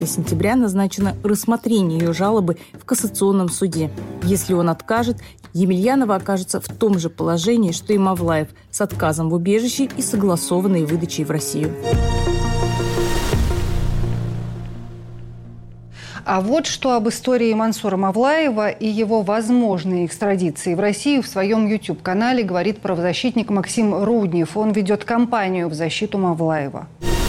сентября назначено рассмотрение ее жалобы в кассационном суде. Если он откажет, Емельянова окажется в том же положении, что и Мавлаев, с отказом в убежище и согласованной выдачей в Россию. А вот что об истории Мансура Мавлаева и его возможной экстрадиции в Россию в своем YouTube-канале говорит правозащитник Максим Руднев. Он ведет кампанию в защиту Мавлаева.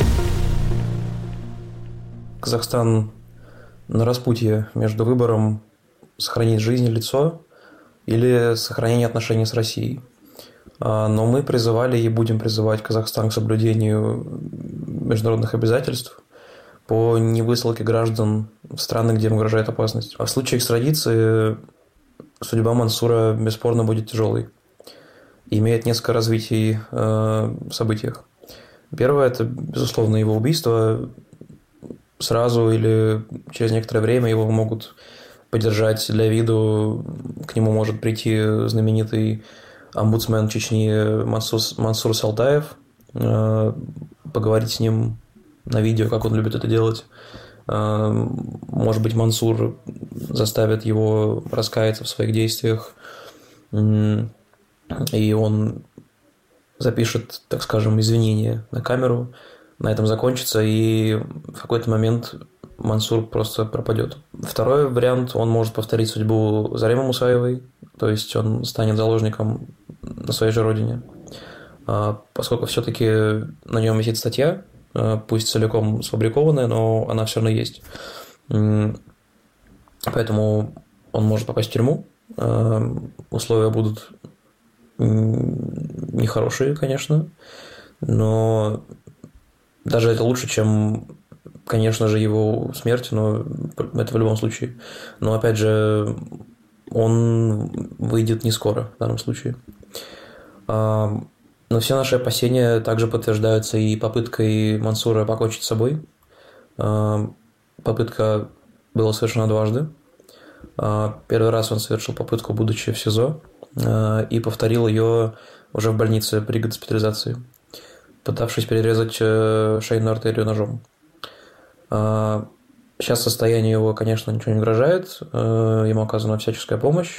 Казахстан на распутье между выбором сохранить жизнь и лицо или сохранение отношений с Россией. Но мы призывали и будем призывать Казахстан к соблюдению международных обязательств по невысылке граждан в страны, где им угрожает опасность. А в случае экстрадиции судьба Мансура бесспорно будет тяжелой. Имеет несколько развитий в событиях. Первое – это, безусловно, его убийство. Сразу или через некоторое время его могут поддержать для виду. К нему может прийти знаменитый омбудсмен Чечни Мансур Салтаев, поговорить с ним на видео, как он любит это делать. Может быть, Мансур заставит его раскаяться в своих действиях, и он запишет, так скажем, извинения на камеру. На этом закончится, и в какой-то момент Мансур просто пропадет. Второй вариант, он может повторить судьбу Заремы Мусаевой, то есть он станет заложником на своей же родине. Поскольку все-таки на нем висит статья, пусть целиком сфабрикованная, но она все равно есть. Поэтому он может попасть в тюрьму. Условия будут нехорошие, конечно, но даже это лучше, чем, конечно же, его смерть, но это в любом случае. Но, опять же, он выйдет не скоро в данном случае. Но все наши опасения также подтверждаются и попыткой Мансура покончить с собой. Попытка была совершена дважды. Первый раз он совершил попытку, будучи в СИЗО, и повторил ее уже в больнице при госпитализации, пытавшись перерезать шейную артерию ножом. Сейчас состоянию его, конечно, ничего не угрожает, ему оказана всяческая помощь,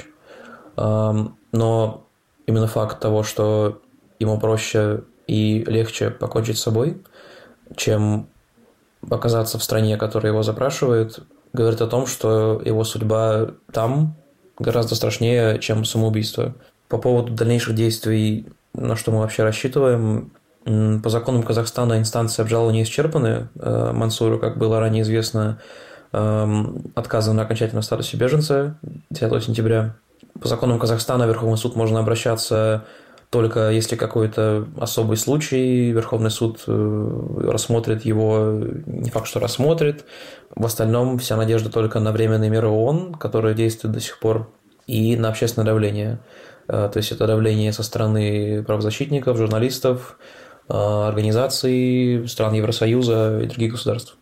но именно факт того, что ему проще и легче покончить с собой, чем оказаться в стране, которая его запрашивает, говорит о том, что его судьба там гораздо страшнее, чем самоубийство. По поводу дальнейших действий, на что мы вообще рассчитываем, по законам Казахстана инстанции обжалования исчерпаны. Мансуру, как было ранее известно, отказано окончательно в статусе беженца 10 сентября. По законам Казахстана в Верховный суд можно обращаться только если какой-то особый случай, Верховный суд рассмотрит его, не факт, что рассмотрит. В остальном вся надежда только на временные меры ООН, которые действуют до сих пор, и на общественное давление. То есть это давление со стороны правозащитников, журналистов, организаций, стран Евросоюза и других государств.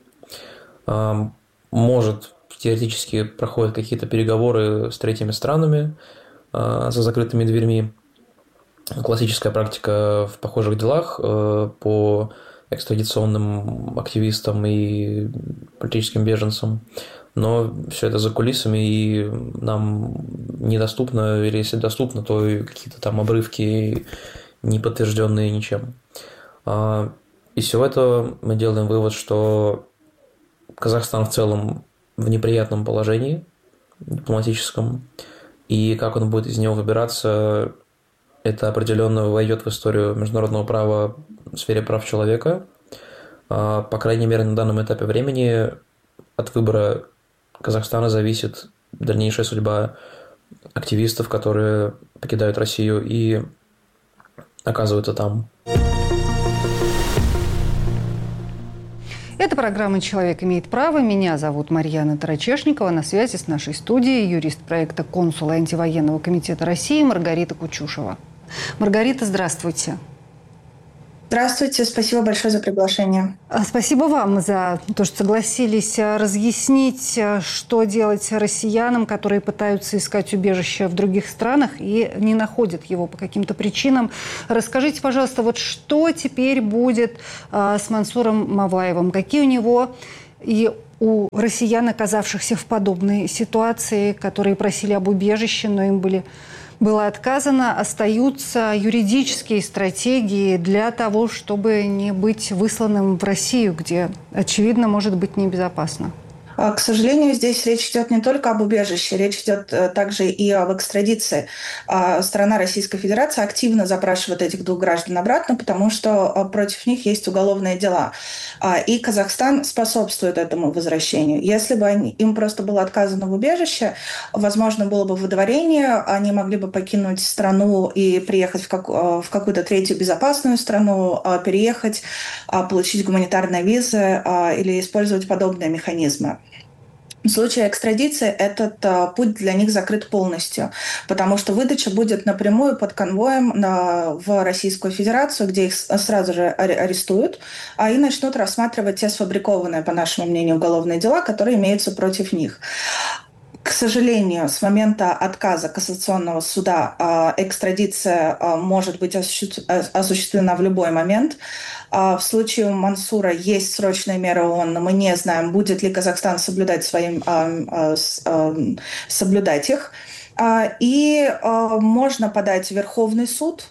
Может, теоретически проходят какие-то переговоры с третьими странами за закрытыми дверьми. Классическая практика в похожих делах по экстрадиционным активистам и политическим беженцам. Но все это за кулисами, и нам недоступно, или если доступно, то какие-то там обрывки, не подтвержденные ничем. Из всего этого мы делаем вывод, что Казахстан в целом в неприятном положении дипломатическом, и как он будет из него выбираться, это определенно войдет в историю международного права в сфере прав человека. По крайней мере, на данном этапе времени от выбора Казахстана зависит дальнейшая судьба активистов, которые покидают Россию и оказываются там. Это программа «Человек имеет право». Меня зовут Марьяна Тарачешникова. На связи с нашей студией юрист проекта консула антивоенного комитета России Маргарита Кучушева. Маргарита, здравствуйте. Здравствуйте, спасибо большое за приглашение. Спасибо вам за то, что согласились разъяснить, что делать россиянам, которые пытаются искать убежище в других странах и не находят его по каким-то причинам. Расскажите, пожалуйста, вот что теперь будет с Мансуром Мавлаевым? Какие у него и у россиян, оказавшихся в подобной ситуации, которые просили об убежище, но им было отказано, остаются юридические стратегии для того, чтобы не быть высланным в Россию, где, очевидно, может быть небезопасно? К сожалению, здесь речь идет не только об убежище, речь идет также и об экстрадиции. Страна Российской Федерации активно запрашивает этих двух граждан обратно, потому что против них есть уголовные дела. И Казахстан способствует этому возвращению. Если бы им просто было отказано в убежище, возможно, было бы выдворение, они могли бы покинуть страну и приехать в какую-то третью безопасную страну, переехать, получить гуманитарные визы или использовать подобные механизмы. В случае экстрадиции этот путь для них закрыт полностью, потому что выдача будет напрямую под конвоем в Российскую Федерацию, где их сразу же арестуют, и начнут рассматривать те сфабрикованные, по нашему мнению, уголовные дела, которые имеются против них. К сожалению, с момента отказа Кассационного суда экстрадиция может быть осуществлена в любой момент. В случае у Мансура есть срочные меры ООН, но мы не знаем, будет ли Казахстан соблюдать их. И можно подать в Верховный суд.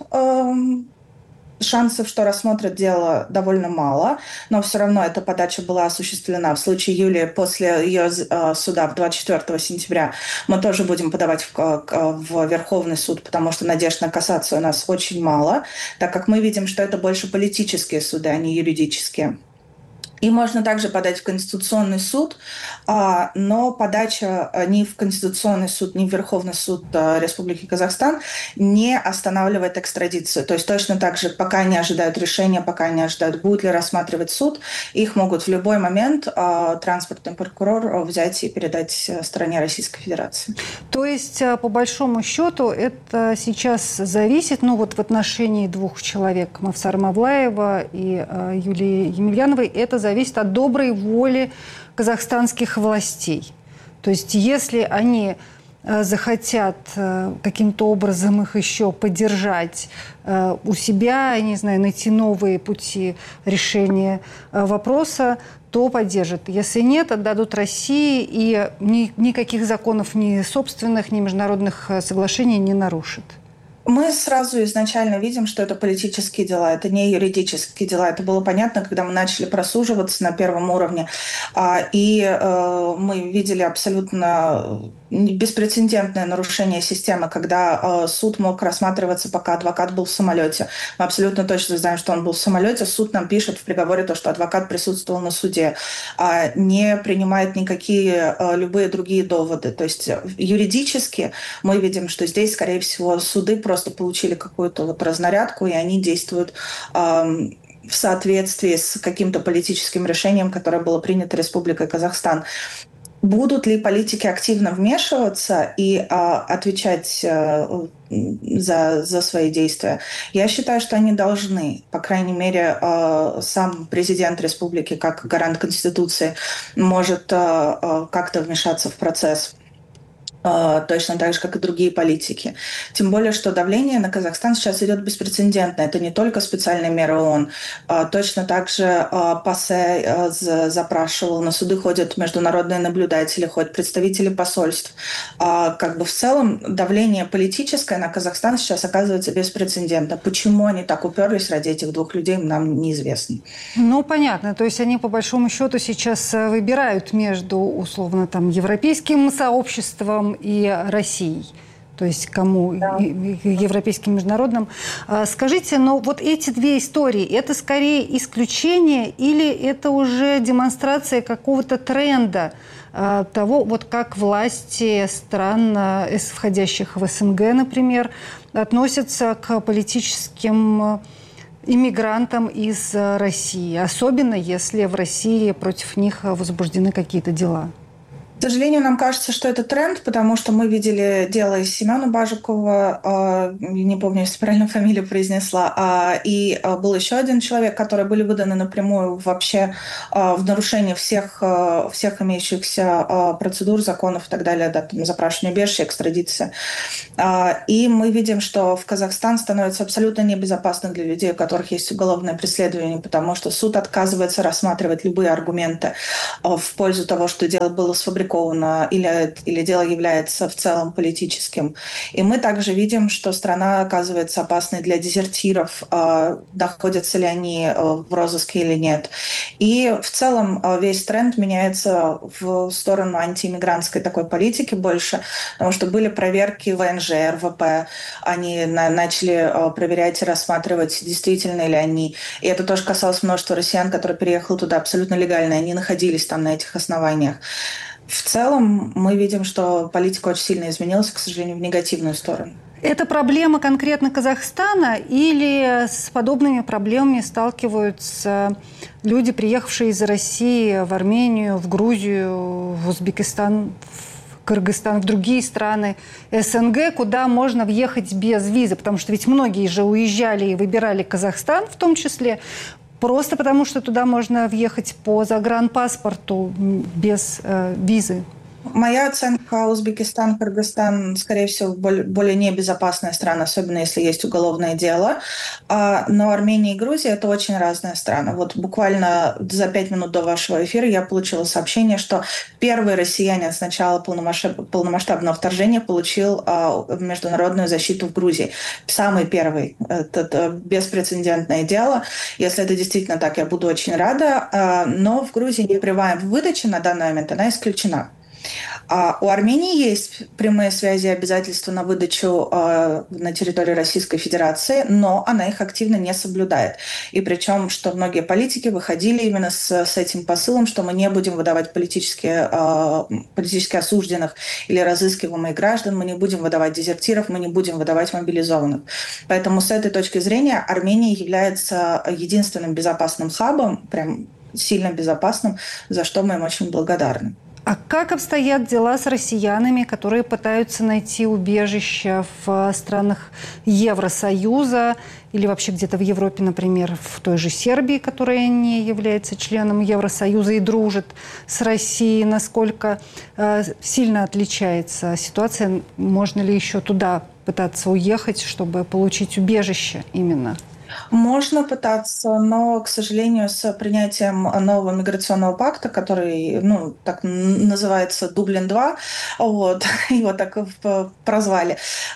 Шансов, что рассмотрят дело, довольно мало, но все равно эта подача была осуществлена. В случае Юлии после ее суда 24 сентября мы тоже будем подавать в Верховный суд, потому что надежд на кассацию у нас очень мало, так как мы видим, что это больше политические суды, а не юридические. И можно также подать в Конституционный суд, но подача ни в Конституционный суд, ни в Верховный суд Республики Казахстан не останавливает экстрадицию. То есть точно так же, пока они ожидают решения, пока они ожидают, будет ли рассматривать суд, их могут в любой момент транспортный прокурор взять и передать стране Российской Федерации. То есть, по большому счету, это сейчас зависит, в отношении двух человек, Мавсара Мавлаева и Юлии Емельяновой, это зависит от доброй воли казахстанских властей. То есть если они захотят каким-то образом их еще поддержать у себя, не знаю, найти новые пути решения вопроса, то поддержат. Если нет, отдадут России, и никаких законов ни собственных, ни международных соглашений не нарушат. Мы сразу изначально видим, что это политические дела, это не юридические дела. Это было понятно, когда мы начали просуживаться на первом уровне. И мы видели абсолютно беспрецедентное нарушение системы, когда суд мог рассматриваться, пока адвокат был в самолете. Мы абсолютно точно знаем, что он был в самолете. Суд нам пишет в приговоре то, что адвокат присутствовал на суде, не принимает никакие любые другие доводы. То есть юридически мы видим, что здесь, скорее всего, суды просто получили какую-то разнарядку, и они действуют в соответствии с каким-то политическим решением, которое было принято Республикой Казахстан. Будут ли политики активно вмешиваться и отвечать за свои действия? Я считаю, что они должны. По крайней мере, сам президент республики, как гарант Конституции, может как-то вмешаться в процесс. Точно так же, как и другие политики. Тем более, что давление на Казахстан сейчас идет беспрецедентно. Это не только специальные меры ООН. Точно так же ПАСЕ запрашивал, на суды ходят международные наблюдатели, ходят представители посольств. В целом давление политическое на Казахстан сейчас оказывается беспрецедентно. Почему они так уперлись ради этих двух людей, нам неизвестно. Понятно. То есть они, по большому счету, сейчас выбирают между, условно, европейским сообществом и Россией, то есть кому, да, европейским, международным. Скажите, эти две истории, это скорее исключение или это уже демонстрация какого-то тренда того, как власти стран, входящих в СНГ, например, относятся к политическим иммигрантам из России, особенно если в России против них возбуждены какие-то дела? К сожалению, нам кажется, что это тренд, потому что мы видели дело Семена Бажикова, не помню, если правильно фамилию произнесла, и был еще один человек, которые были выданы напрямую вообще в нарушение всех имеющихся процедур, законов и так далее, да, там, запрашивание убежища, экстрадиция. И мы видим, что в Казахстан становится абсолютно небезопасно для людей, у которых есть уголовное преследование, потому что суд отказывается рассматривать любые аргументы в пользу того, что дело было сфабриковано или дело является в целом политическим. И мы также видим, что страна оказывается опасной для дезертиров, находятся ли они в розыске или нет. И в целом весь тренд меняется в сторону антииммигрантской такой политики больше, потому что были проверки ВНЖ, РВП, они начали проверять и рассматривать, действительно ли они. И это тоже касалось множества россиян, которые переехали туда абсолютно легально, они находились там на этих основаниях. В целом мы видим, что политика очень сильно изменилась, к сожалению, в негативную сторону. Это проблема конкретно Казахстана или с подобными проблемами сталкиваются люди, приехавшие из России в Армению, в Грузию, в Узбекистан, в Кыргызстан, в другие страны СНГ, куда можно въехать без визы? Потому что ведь многие же уезжали и выбирали Казахстан в том числе, просто потому что туда можно въехать по загранпаспорту без визы. Моя оценка: Узбекистан, Кыргызстан, скорее всего, более небезопасная страна, особенно если есть уголовное дело. Но Армения и Грузия – это очень разные страны. Вот буквально за 5 минут до вашего эфира я получила сообщение, что первый россиянин с начала полномасштабного вторжения получил международную защиту в Грузии. Самый первый. Это беспрецедентное дело. Если это действительно так, я буду очень рада. Но в Грузии непрямая выдача на данный момент, она исключена. У Армении есть прямые связи и обязательства на выдачу на территории Российской Федерации, но она их активно не соблюдает. И причем, что многие политики выходили именно с этим посылом, что мы не будем выдавать политически осужденных или разыскиваемых граждан, мы не будем выдавать дезертиров, мы не будем выдавать мобилизованных. Поэтому с этой точки зрения Армения является единственным безопасным хабом, прям сильно безопасным, за что мы им очень благодарны. А как обстоят дела с россиянами, которые пытаются найти убежище в странах Евросоюза или вообще где-то в Европе, например, в той же Сербии, которая не является членом Евросоюза и дружит с Россией? Насколько сильно отличается ситуация? Можно ли еще туда пытаться уехать, чтобы получить убежище именно? Можно пытаться, но, к сожалению, с принятием нового миграционного пакта, который, так называется Дублин-2, его так прозвали,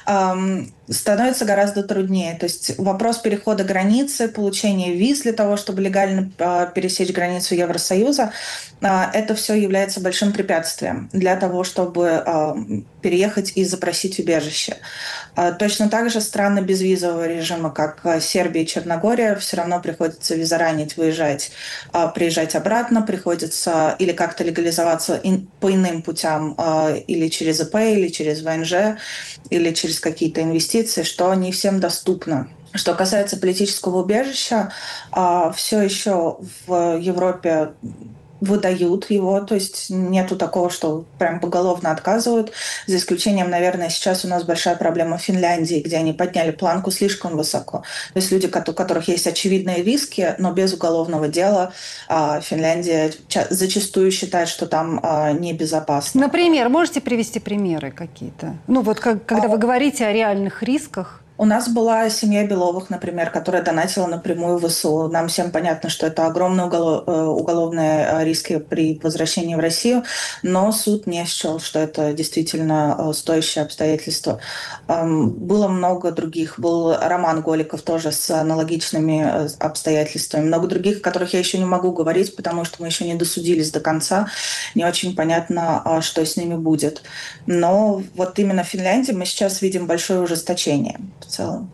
становится гораздо труднее. То есть вопрос перехода границы, получения виз для того, чтобы легально пересечь границу Евросоюза, это все является большим препятствием для того, чтобы переехать и запросить убежище. Точно так же страны безвизового режима, как Сербия и Черногория, все равно приходится визаранить, приезжать обратно, приходится или как-то легализоваться по иным путям, или через ИП, или через ВНЖ, или через какие-то инвестиции, что не всем доступно. Что касается политического убежища, все еще в Европе выдают его, то есть нету такого, что прям поголовно отказывают, за исключением, наверное, сейчас у нас большая проблема в Финляндии, где они подняли планку слишком высоко. То есть люди, у которых есть очевидные риски, но без уголовного дела, Финляндия зачастую считает, что там небезопасно. Например, можете привести примеры какие-то? Когда вы говорите о реальных рисках. У нас была семья Беловых, например, которая донатила напрямую в ВСУ. Нам всем понятно, что это огромные уголовные риски при возвращении в Россию, но суд не счел, что это действительно стоящее обстоятельство. Было много других. Был Роман Голиков тоже с аналогичными обстоятельствами. Много других, о которых я еще не могу говорить, потому что мы еще не досудились до конца. Не очень понятно, что с ними будет. Но вот именно в Финляндии мы сейчас видим большое ужесточение. В целом.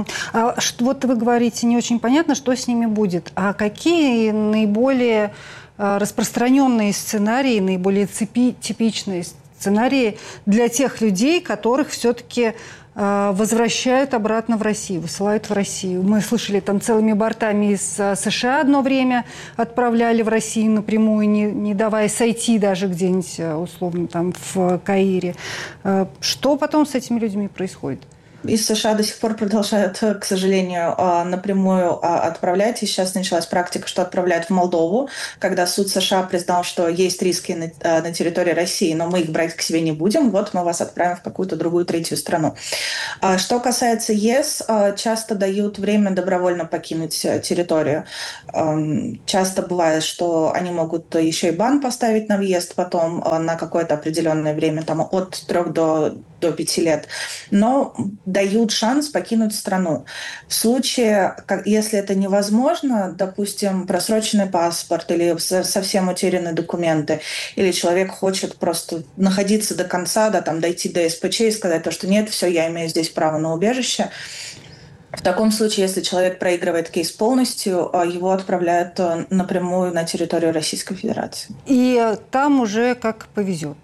Вот вы говорите, не очень понятно, что с ними будет. А какие наиболее распространенные сценарии, наиболее типичные сценарии для тех людей, которых все-таки возвращают обратно в Россию, высылают в Россию. Мы слышали, там целыми бортами из США одно время отправляли в Россию напрямую, не давая сойти даже где-нибудь, условно, там в Каире. Что потом с этими людьми происходит? Из США до сих пор продолжают, к сожалению, напрямую отправлять. И сейчас началась практика, что отправляют в Молдову, когда суд США признал, что есть риски на территории России, но мы их брать к себе не будем. Вот мы вас отправим в какую-то другую третью страну. Что касается ЕС, часто дают время добровольно покинуть территорию. Часто бывает, что они могут еще и бан поставить на въезд потом на какое-то определенное время, там от 3 до 5 лет. Но дают шанс покинуть страну. В случае, если это невозможно, допустим, просроченный паспорт или совсем утеряны документы, или человек хочет просто находиться до конца, да, там, дойти до СПЧ и сказать, то, что нет, все, я имею здесь право на убежище. В таком случае, если человек проигрывает кейс полностью, его отправляют напрямую на территорию Российской Федерации. И там уже как повезет.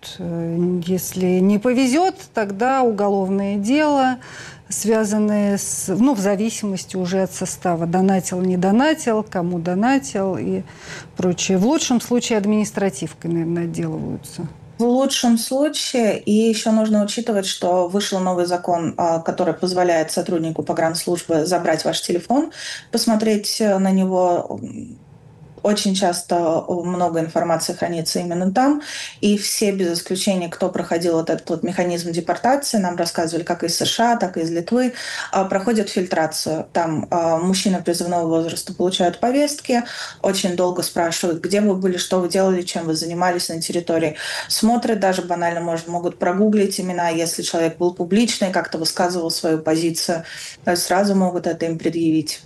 Если не повезет, тогда уголовное дело, связанное в зависимости уже от состава. Донатил, не донатил, кому донатил и прочее. В лучшем случае административкой, наверное, отделываются. В лучшем случае, и еще нужно учитывать, что вышел новый закон, который позволяет сотруднику погранслужбы забрать ваш телефон, посмотреть на него. Очень часто много информации хранится именно там, и все без исключения, кто проходил вот этот вот механизм депортации, нам рассказывали, как из США, так и из Литвы, проходят фильтрацию. Там мужчины призывного возраста получают повестки, очень долго спрашивают, где вы были, что вы делали, чем вы занимались на территории. Смотрят, даже банально могут прогуглить имена, если человек был публичный, как-то высказывал свою позицию, то есть сразу могут это им предъявить.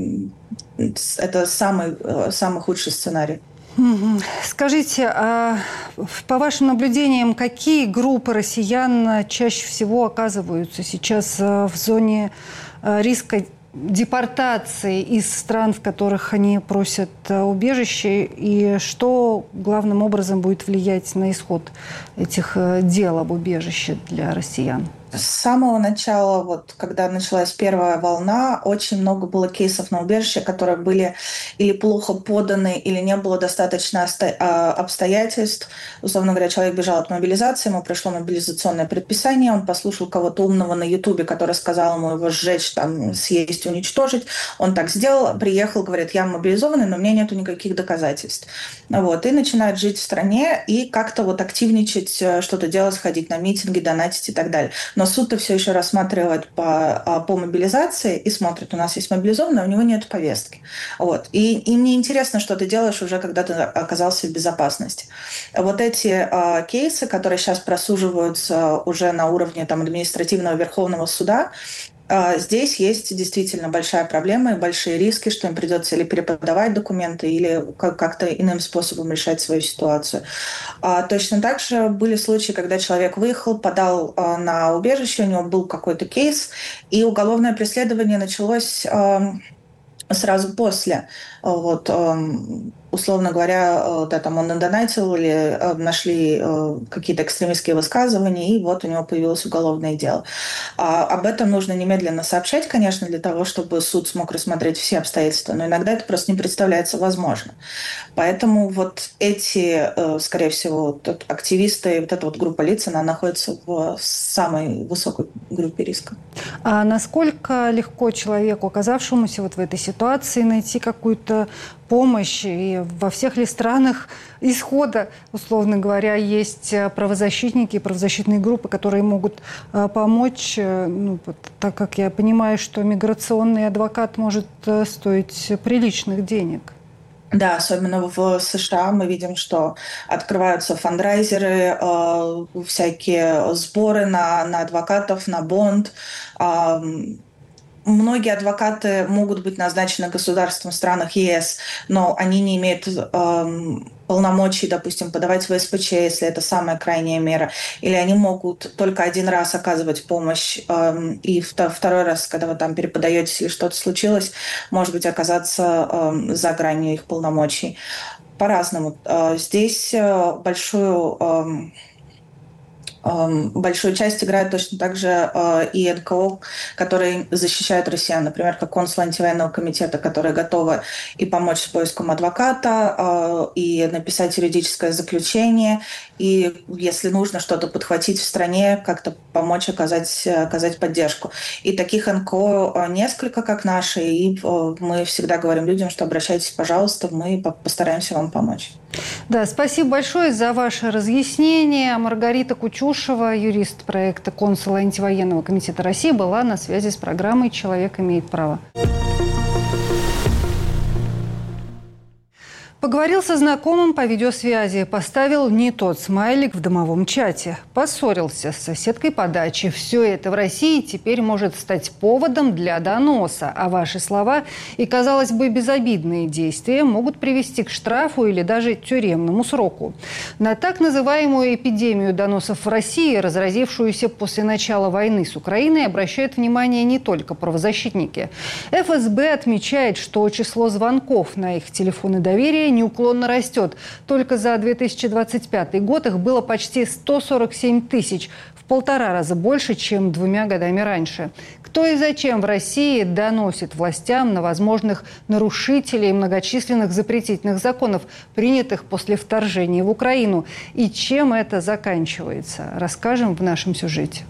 Это самый худший сценарий. Скажите, по вашим наблюдениям, какие группы россиян чаще всего оказываются сейчас в зоне риска депортации из стран, в которых они просят убежище, и что главным образом будет влиять на исход этих дел об убежище для россиян? С самого начала, вот, когда началась первая волна, очень много было кейсов на убежище, которые были или плохо поданы, или не было достаточно обстоятельств. Условно говоря, человек бежал от мобилизации, ему пришло мобилизационное предписание, он послушал кого-то умного на Ютубе, который сказал ему его сжечь, там, съесть, уничтожить. Он так сделал, приехал, говорит, я мобилизованный, но у меня нету никаких доказательств. Вот, и начинает жить в стране и как-то вот активничать, что-то делать, ходить на митинги, донатить и так далее. Но суд-то все еще рассматривает по мобилизации и смотрит, у нас есть мобилизованный, а у него нет повестки. Вот. И им не интересно, что ты делаешь уже, когда ты оказался в безопасности. Вот эти кейсы, которые сейчас просуживаются уже на уровне там, административного Верховного суда, здесь есть действительно большая проблема и большие риски, что им придется или переподавать документы, или как-то иным способом решать свою ситуацию. Точно так же были случаи, когда человек выехал, подал на убежище, у него был какой-то кейс, и уголовное преследование началось сразу после. Вот, условно говоря, да, там он надонатил или нашли какие-то экстремистские высказывания, и вот у него появилось уголовное дело. Об этом нужно немедленно сообщать, конечно, для того, чтобы суд смог рассмотреть все обстоятельства, но иногда это просто не представляется возможным. Поэтому вот эти, скорее всего, вот активисты, вот эта вот группа лиц, она находится в самой высокой группе риска. А насколько легко человеку, оказавшемуся вот в этой ситуации, найти какую-то помощь, и во всех ли странах исхода, условно говоря, есть правозащитники, правозащитные группы, которые могут помочь, так как я понимаю, что миграционный адвокат может стоить приличных денег. Да, особенно в США мы видим, что открываются фандрайзеры, всякие сборы на адвокатов, на бонд. Многие адвокаты могут быть назначены государством в странах ЕС, но они не имеют полномочий, допустим, подавать в СПЧ, если это самая крайняя мера. Или они могут только один раз оказывать помощь, и второй раз, когда вы там переподаетесь или что-то случилось, может быть, оказаться за гранью их полномочий. По-разному. Здесь большую большую часть играют точно так же и НКО, которые защищают россиян, например, как консул антивоенного комитета, которые готовы и помочь с поиском адвоката, и написать юридическое заключение, и, если нужно, что-то подхватить в стране, как-то помочь оказать поддержку. И таких НКО несколько, как наши, и мы всегда говорим людям, что обращайтесь, пожалуйста, мы постараемся вам помочь. Да, спасибо большое за ваше разъяснение. Маргарита Кутюшева, юрист проекта «Консул антивоенного комитета России», была на связи с программой «Человек имеет право». Поговорил со знакомым по видеосвязи, поставил не тот смайлик в домовом чате. Поссорился с соседкой по даче. Все это в России теперь может стать поводом для доноса. А ваши слова и, казалось бы, безобидные действия могут привести к штрафу или даже тюремному сроку. На так называемую эпидемию доносов в России, разразившуюся после начала войны с Украиной, обращают внимание не только правозащитники. ФСБ отмечает, что число звонков на их телефоны доверия неуклонно растет. Только за 2025 год их было почти 147 тысяч, в 1,5 раза больше, чем 2 годами раньше. Кто и зачем в России доносит властям на возможных нарушителей многочисленных запретительных законов, принятых после вторжения в Украину? И чем это заканчивается? Расскажем в нашем сюжете.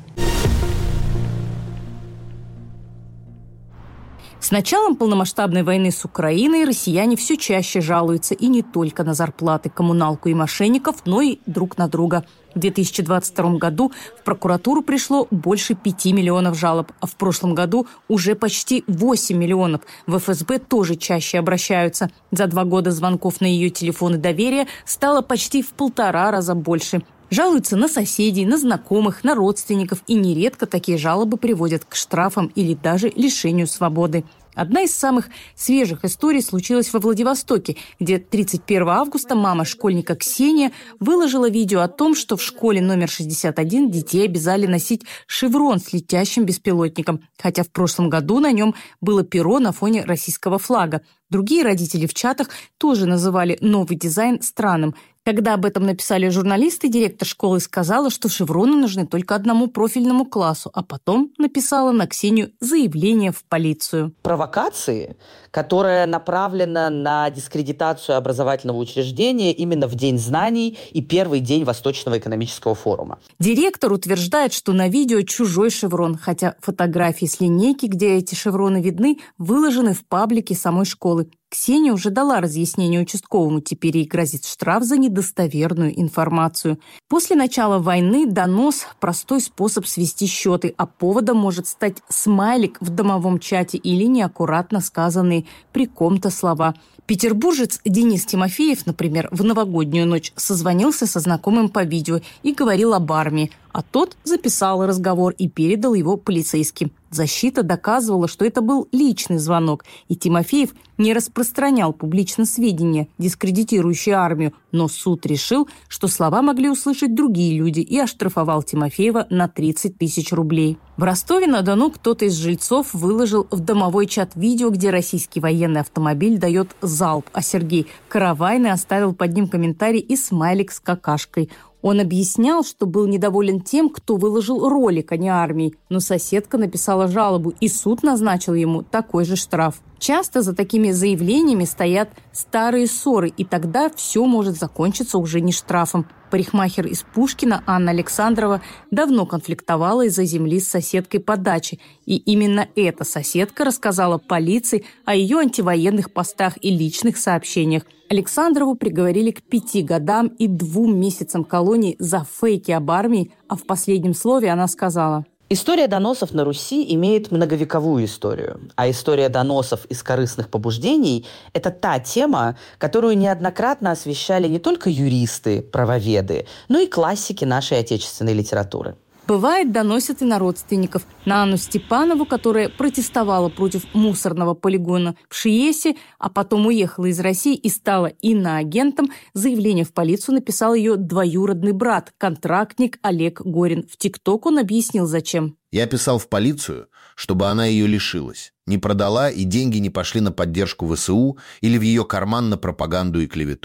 С началом полномасштабной войны с Украиной россияне все чаще жалуются и не только на зарплаты, коммуналку и мошенников, но и друг на друга. В 2022 году в прокуратуру пришло больше 5 миллионов жалоб, а в прошлом году уже почти 8 миллионов. В ФСБ тоже чаще обращаются. За 2 года звонков на ее телефоны доверия стало почти в 1,5 раза больше. Жалуются на соседей, на знакомых, на родственников, и нередко такие жалобы приводят к штрафам или даже лишению свободы. Одна из самых свежих историй случилась во Владивостоке, где 31 августа мама школьника Ксения выложила видео о том, что в школе номер 61 детей обязали носить шеврон с летящим беспилотником, хотя в прошлом году на нем было перо на фоне российского флага. Другие родители в чатах тоже называли новый дизайн странным. Когда об этом написали журналисты, директор школы сказала, что шевроны нужны только одному профильному классу, а потом написала на Ксению заявление в полицию. Провокации, которая направлена на дискредитацию образовательного учреждения именно в День знаний и первый день Восточного экономического форума. Директор утверждает, что на видео чужой шеврон, хотя фотографии с линейки, где эти шевроны видны, выложены в паблике самой школы. Ксения уже дала разъяснение участковому, теперь ей грозит штраф за недостоверную информацию. После начала войны донос – простой способ свести счеты, а поводом может стать смайлик в домовом чате или неаккуратно сказанные при ком-то слова. Петербуржец Денис Тимофеев, например, в новогоднюю ночь созвонился со знакомым по видео и говорил об армии, а тот записал разговор и передал его полицейским. Защита доказывала, что это был личный звонок, и Тимофеев не распространял публично сведения, дискредитирующие армию, но суд решил, что слова могли услышать другие люди, и оштрафовал Тимофеева на 30 тысяч рублей. В Ростове-на-Дону кто-то из жильцов выложил в домовой чат видео, где российский военный автомобиль дает залп, а Сергей Каравайный оставил под ним комментарий и смайлик с какашкой. Он объяснял, что был недоволен тем, кто выложил ролик, а не армией, но соседка написала жалобу, и суд назначил ему такой же штраф. Часто за такими заявлениями стоят старые ссоры, и тогда все может закончиться уже не штрафом. Парикмахер из Пушкина Анна Александрова давно конфликтовала из-за земли с соседкой по даче, и именно эта соседка рассказала полиции о ее антивоенных постах и личных сообщениях. Александрову приговорили к 5 годам и 2 месяцам колонии за фейки об армии, а в последнем слове она сказала: История доносов на Руси имеет многовековую историю, а история доносов из корыстных побуждений – это та тема, которую неоднократно освещали не только юристы, правоведы, но и классики нашей отечественной литературы. Бывает, доносят и на родственников. На Анну Степанову, которая протестовала против мусорного полигона в Шиесе, а потом уехала из России и стала иноагентом, заявление в полицию написал ее двоюродный брат, контрактник Олег Горин. В ТикТок он объяснил, зачем. Я писал в полицию, чтобы она ее лишилась, не продала и деньги не пошли на поддержку ВСУ или в ее карман на пропаганду и клевету.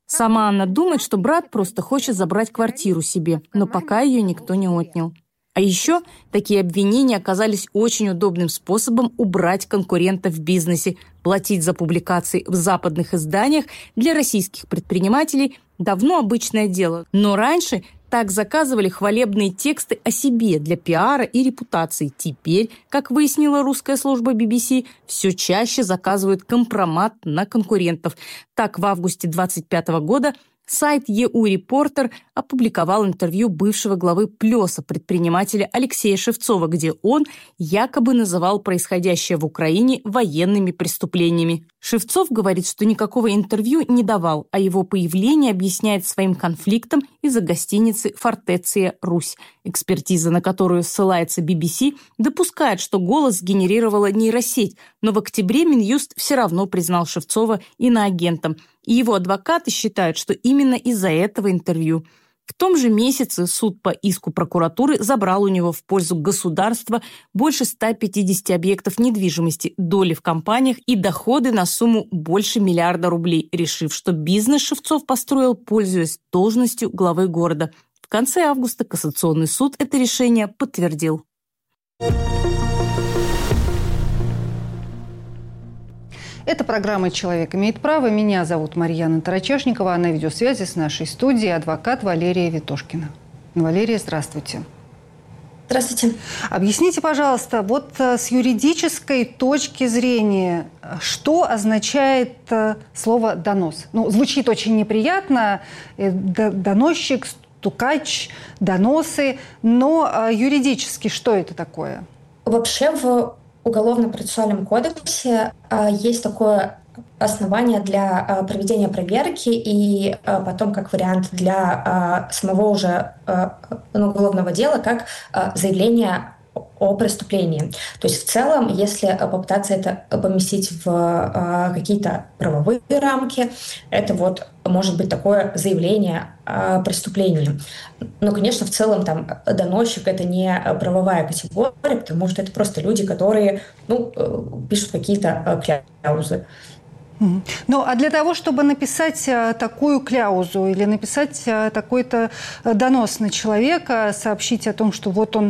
Сама она думает, что брат просто хочет забрать квартиру себе, но пока ее никто не отнял. А еще такие обвинения оказались очень удобным способом убрать конкурента в бизнесе. Платить за публикации в западных изданиях для российских предпринимателей давно обычное дело. Но раньше так заказывали хвалебные тексты о себе для пиара и репутации. Теперь, как выяснила русская служба BBC, все чаще заказывают компромат на конкурентов. Так, в августе 2025 года сайт EU-Reporter опубликовал интервью бывшего главы Плеса, предпринимателя Алексея Шевцова, где он якобы называл происходящее в Украине военными преступлениями. Шевцов говорит, что никакого интервью не давал, а его появление объясняет своим конфликтом из-за гостиницы «Фортеция Русь». Экспертиза, на которую ссылается BBC, допускает, что голос сгенерировала нейросеть, но в октябре Минюст все равно признал Шевцова иноагентом. И его адвокаты считают, что именно из-за этого интервью. В том же месяце суд по иску прокуратуры забрал у него в пользу государства больше 150 объектов недвижимости, доли в компаниях и доходы на сумму больше миллиарда рублей, решив, что бизнес Шевцов построил, пользуясь должностью главы города. В конце августа Кассационный суд это решение подтвердил. Это программа «Человек имеет право». Меня зовут Марьяна Тарачешникова, а на видеосвязи с нашей студией адвокат Валерия Ветошкина. Валерия, здравствуйте. Здравствуйте. Объясните, пожалуйста, вот с юридической точки зрения, что означает слово «донос»? Ну, звучит очень неприятно. Доносчик, стукач, доносы. Но юридически что это такое? Вообще в Уголовно-процессуальном кодексе есть такое основание для проведения проверки и потом как вариант для самого уже уголовного дела, как заявление о преступлении. То есть в целом, если попытаться это поместить в какие-то правовые рамки, это вот может быть такое заявление о преступлении. Но, конечно, в целом там доносчик — это не правовая категория, потому что это просто люди, которые пишут какие-то кляузы. Ну, а для того, чтобы написать такую кляузу или написать такой-то донос на человека, сообщить о том, что вот он,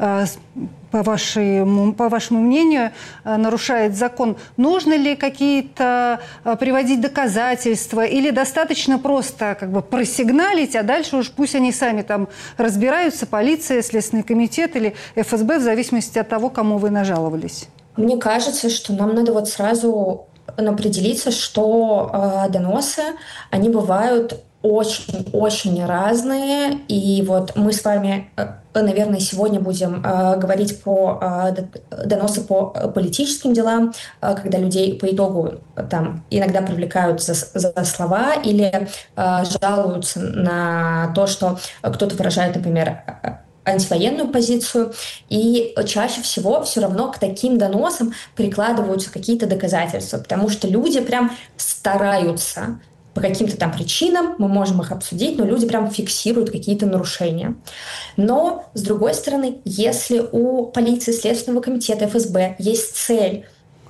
по вашему мнению, нарушает закон, нужно ли какие-то приводить доказательства или достаточно просто как бы просигналить, а дальше уж пусть они сами там разбираются, полиция, Следственный комитет или ФСБ, в зависимости от того, кому вы нажаловались? Мне кажется, что нам надо вот сразу определиться, что доносы, они бывают очень-очень разные. И вот мы с вами, наверное, сегодня будем говорить по доносы по политическим делам, когда людей по итогу там иногда привлекают за слова или жалуются на то, что кто-то выражает, например, антивоенную позицию, и чаще всего все равно к таким доносам прикладываются какие-то доказательства, потому что люди прям стараются по каким-то там причинам, мы можем их обсудить, но люди прям фиксируют какие-то нарушения. Но, с другой стороны, если у полиции, Следственного комитета, ФСБ есть цель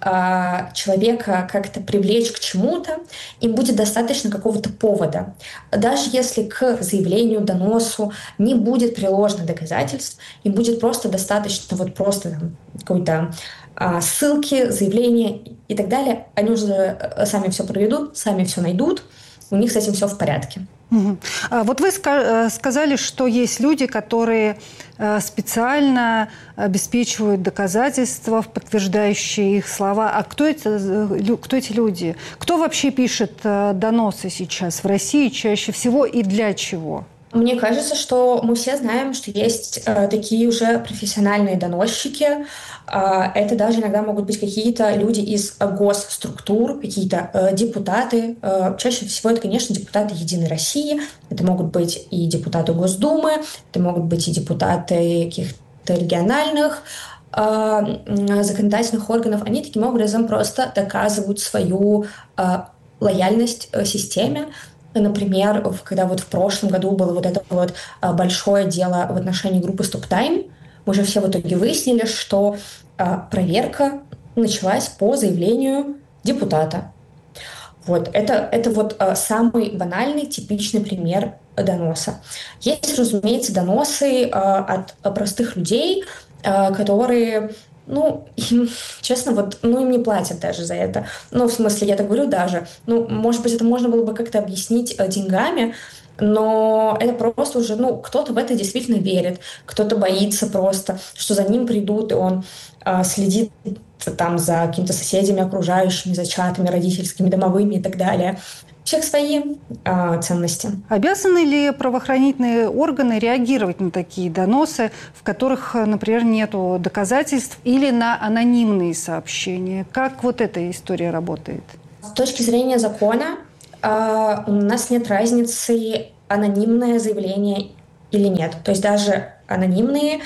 человека как-то привлечь к чему-то, им будет достаточно какого-то повода. Даже если к заявлению, доносу не будет приложено доказательств, им будет просто достаточно вот просто там, какой-то ссылки, заявления и так далее. Они уже сами все проведут, сами все найдут, у них с этим все в порядке. Угу. Вот вы сказали, что есть люди, которые специально обеспечивают доказательства, подтверждающие их слова. А кто эти люди? Кто вообще пишет доносы сейчас в России чаще всего и для чего? Мне кажется, что мы все знаем, что есть такие уже профессиональные доносчики. Это даже иногда могут быть какие-то люди из госструктур, какие-то депутаты. Чаще всего это, конечно, депутаты «Единой России». Это могут быть и депутаты Госдумы, это могут быть и депутаты каких-то региональных законодательных органов. Они таким образом просто доказывают свою лояльность системе. Например, когда вот в прошлом году было вот это вот большое дело в отношении группы StopTime, мы же все в итоге выяснили, что проверка началась по заявлению депутата. Вот, это вот самый банальный, типичный пример доноса. Есть, разумеется, доносы от простых людей, которые, им, честно, им не платят даже за это. В смысле, я так говорю даже. Может быть, это можно было бы как-то объяснить деньгами, но это просто уже, кто-то в это действительно верит, кто-то боится просто, что за ним придут, и он следит там за какими-то соседями, окружающими, за чатами родительскими, домовыми и так далее. У всех свои ценности. Обязаны ли правоохранительные органы реагировать на такие доносы, в которых, например, нет доказательств, или на анонимные сообщения? Как вот эта история работает? С точки зрения закона у нас нет разницы, анонимное заявление или нет. То есть даже анонимные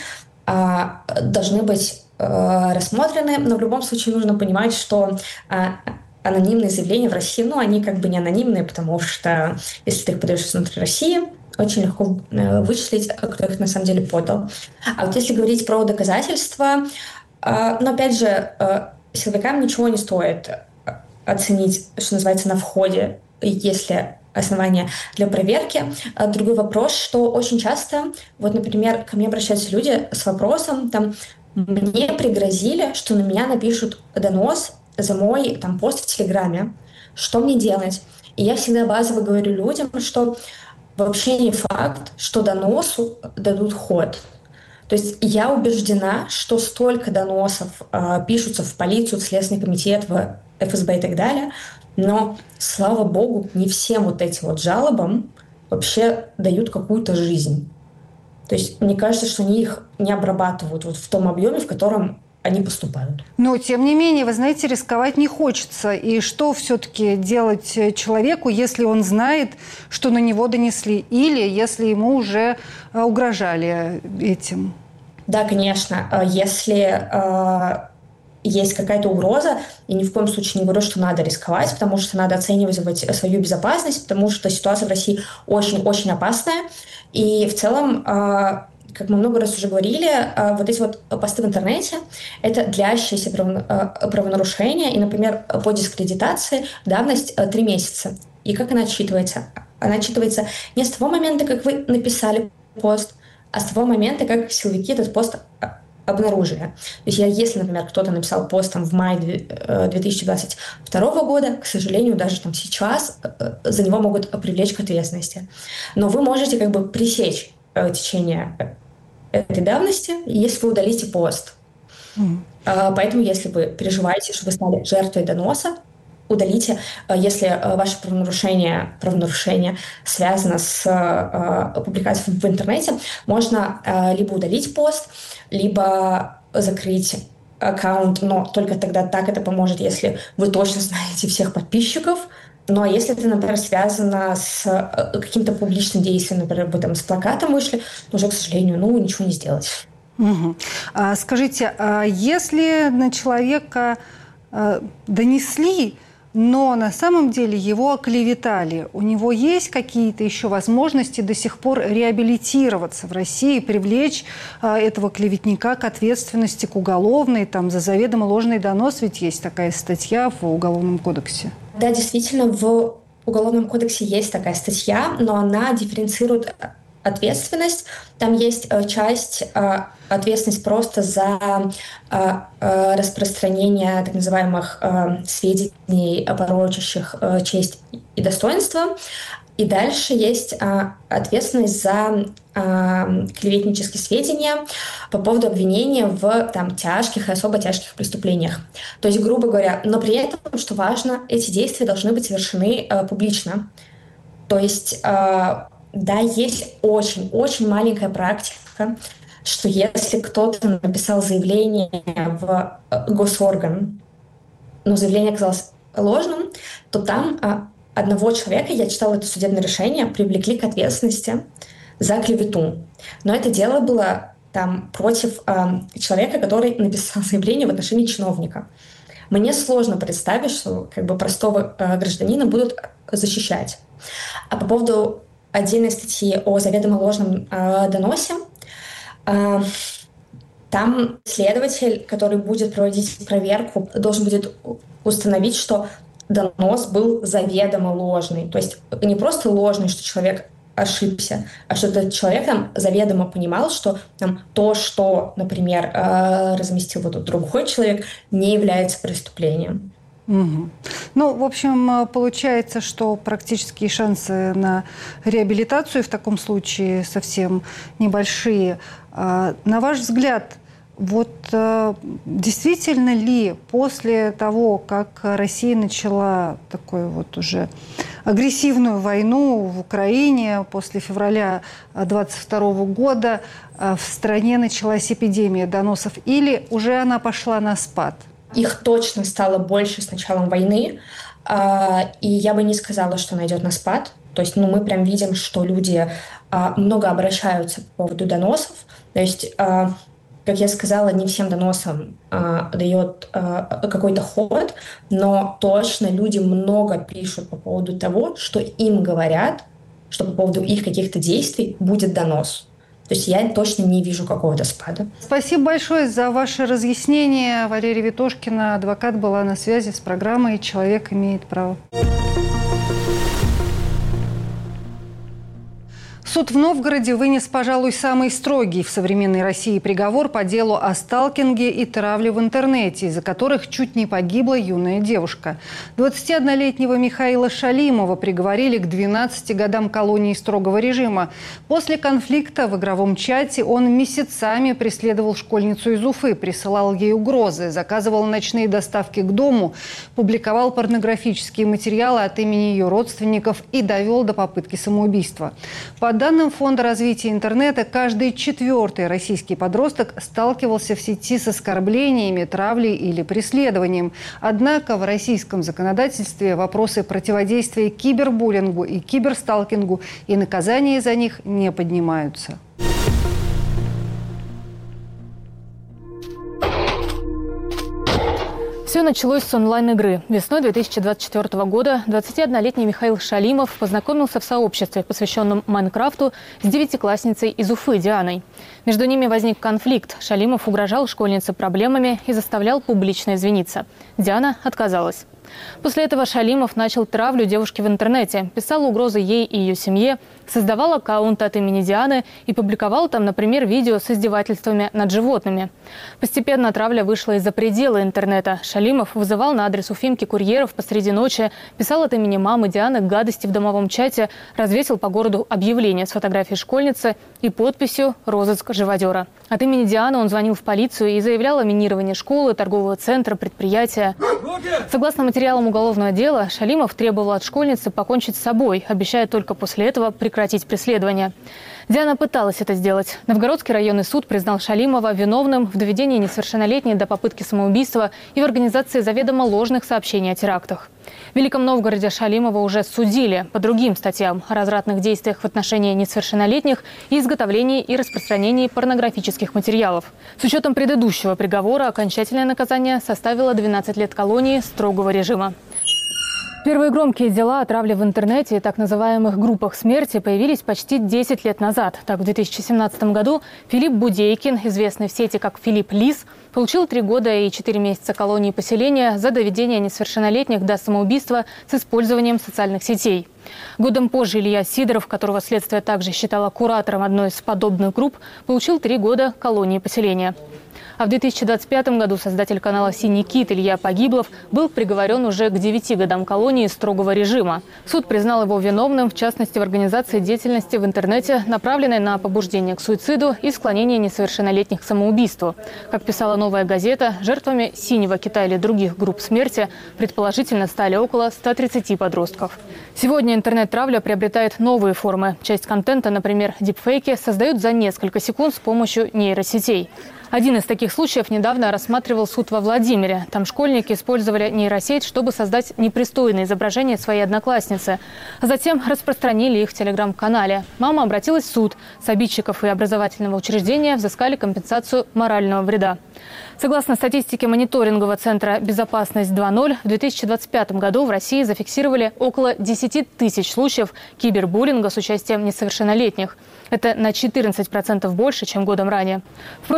должны быть рассмотрены, но в любом случае нужно понимать, что анонимные заявления в России, они как бы не анонимные, потому что если ты их подаешь внутри России, очень легко вычислить, кто их на самом деле подал. А вот если говорить про доказательства, но опять же, силовикам ничего не стоит оценить, что называется, на входе, если основания для проверки. Другой вопрос, что очень часто, например, ко мне обращаются люди с вопросом, мне пригрозили, что на меня напишут донос за мой пост в Телеграме. Что мне делать? И я всегда базово говорю людям, что вообще не факт, что доносу дадут ход. То есть я убеждена, что столько доносов пишутся в полицию, в Следственный комитет, в ФСБ и так далее, но, слава богу, не всем этим жалобам вообще дают какую-то жизнь. То есть мне кажется, что они их не обрабатывают в том объеме, в котором они поступают. Но, тем не менее, вы знаете, рисковать не хочется. И что все-таки делать человеку, если он знает, что на него донесли, или если ему уже угрожали этим? Да, конечно. Если есть какая-то угроза, я ни в коем случае не говорю, что надо рисковать, потому что надо оценивать свою безопасность, потому что ситуация в России очень-очень опасная. И в целом, как мы много раз уже говорили, эти посты в интернете – это длящиеся правонарушения. И, например, по дискредитации давность 3 месяца. И как она отчитывается? Она отчитывается не с того момента, как вы написали пост, а с того момента, как силовики этот пост обнаружили. То есть если, например, кто-то написал пост в мае 2022 года, к сожалению, даже сейчас за него могут привлечь к ответственности. Но вы можете пресечь течение этой давности, если вы удалите пост. Поэтому, если вы переживаете, что вы стали жертвой доноса, удалите, если ваше правонарушение связано с публикацией в интернете, можно либо удалить пост, либо закрыть аккаунт, но только тогда так это поможет, если вы точно знаете всех подписчиков. Ну а если это, например, связано с каким-то публичным действием, например, вы с плакатом вышли, уже, к сожалению, ничего не сделать. Угу. Скажите, если на человека донесли, но на самом деле его оклеветали, у него есть какие-то еще возможности до сих пор реабилитироваться в России, привлечь этого клеветника к ответственности, к уголовной, за заведомо ложный донос, ведь есть такая статья в Уголовном кодексе? Да, действительно, в Уголовном кодексе есть такая статья, но она дифференцирует ответственность. Там есть часть ответственность просто за распространение так называемых сведений, порочащих честь и достоинство. И дальше есть ответственность за клеветнические сведения по поводу обвинения в тяжких и особо тяжких преступлениях. То есть, грубо говоря, но при этом, что важно, эти действия должны быть совершены публично. То есть, да, есть очень-очень маленькая практика, что если кто-то написал заявление в госорган, но заявление оказалось ложным, то там одного человека, я читала это судебное решение, привлекли к ответственности за клевету. Но это дело было против человека, который написал заявление в отношении чиновника. Мне сложно представить, что простого гражданина будут защищать. А по поводу отдельной статьи о заведомо ложном доносе, там следователь, который будет проводить проверку, должен будет установить, что донос был заведомо ложный. То есть не просто ложный, что человек ошибся, а что этот человек заведомо понимал, что то, что, например, разместил вот другой человек, не является преступлением. Угу. Ну, в общем, получается, что практически шансы на реабилитацию в таком случае совсем небольшие. На ваш взгляд, вот действительно ли после того, как Россия начала такую вот уже агрессивную войну в Украине, после февраля 2022 года в стране началась эпидемия доносов, или уже она пошла на спад? Их точно стало больше с началом войны, и я бы не сказала, что она идет на спад. То есть мы прям видим, что люди много обращаются по поводу доносов. То есть, как я сказала, не всем доносам дает какой-то ход, но точно люди много пишут по поводу того, что им говорят, что по поводу их каких-то действий будет донос. То есть я точно не вижу какого-то спада. Спасибо большое за ваше разъяснение. Валерия Ветошкина, адвокат, была на связи с программой «Человек имеет право». Суд в Новгороде вынес, пожалуй, самый строгий в современной России приговор по делу о сталкинге и травле в интернете, из-за которых чуть не погибла юная девушка. 21-летнего Михаила Шалимова приговорили к 12 годам колонии строгого режима. После конфликта в игровом чате он месяцами преследовал школьницу из Уфы, присылал ей угрозы, заказывал ночные доставки к дому, публиковал порнографические материалы от имени ее родственников и довел до попытки самоубийства. По данным Фонда развития интернета, каждый 4-й российский подросток сталкивался в сети с оскорблениями, травлей или преследованием. Однако в российском законодательстве вопросы противодействия кибербуллингу и киберсталкингу и наказания за них не поднимаются. Все началось с онлайн-игры. Весной 2024 года 21-летний Михаил Шалимов познакомился в сообществе, посвященном Майнкрафту, с 9-классницей из Уфы Дианой. Между ними возник конфликт. Шалимов угрожал школьнице проблемами и заставлял публично извиниться. Диана отказалась. После этого Шалимов начал травлю девушки в интернете, писал угрозы ей и ее семье, создавал аккаунт от имени Дианы и публиковал там, например, видео с издевательствами над животными. Постепенно травля вышла из-за пределы интернета. Шалимов вызывал на адрес Уфимки курьеров посреди ночи, писал от имени мамы Дианы гадости в домовом чате, развесил по городу объявление с фотографией школьницы и подписью «Розыск живодера». От имени Дианы он звонил в полицию и заявлял о минировании школы, торгового центра, предприятия. Согласно материалам уголовного дела, Шалимов требовал от школьницы покончить с собой, обещая только после этого прекратить преследование. Диана пыталась это сделать. Новгородский районный суд признал Шалимова виновным в доведении несовершеннолетней до попытки самоубийства и в организации заведомо ложных сообщений о терактах. В Великом Новгороде Шалимова уже судили по другим статьям о развратных действиях в отношении несовершеннолетних и изготовлении и распространении порнографических материалов. С учетом предыдущего приговора окончательное наказание составило 12 лет колонии строгого режима. Первые громкие дела о травле в интернете и так называемых группах смерти появились почти 10 лет назад. Так, в 2017 году Филипп Будейкин, известный в сети как Филипп Лис, получил 3 года и 4 месяца колонии поселения за доведение несовершеннолетних до самоубийства с использованием социальных сетей. Годом позже Илья Сидоров, которого следствие также считало куратором одной из подобных групп, получил 3 года колонии поселения. А в 2025 году создатель канала «Синий кит» Илья Погиблов был приговорен уже к 9 годам колонии строгого режима. Суд признал его виновным, в частности, в организации деятельности в интернете, направленной на побуждение к суициду и склонение несовершеннолетних к самоубийству. Как писала «Новая газета», жертвами «Синего кита» или других групп смерти предположительно стали около 130 подростков. Сегодня интернет-травля приобретает новые формы. Часть контента, например, дипфейки, создают за несколько секунд с помощью нейросетей. Один из таких случаев недавно рассматривал суд во Владимире. Там школьники использовали нейросеть, чтобы создать непристойное изображение своей одноклассницы. А затем распространили их в телеграм-канале. Мама обратилась в суд. С обидчиков и образовательного учреждения взыскали компенсацию морального вреда. Согласно статистике мониторингового центра «Безопасность 2.0», в 2025 году в России зафиксировали около 10 тысяч случаев кибербуллинга с участием несовершеннолетних. Это на 14% больше, чем годом ранее. Впрочем, для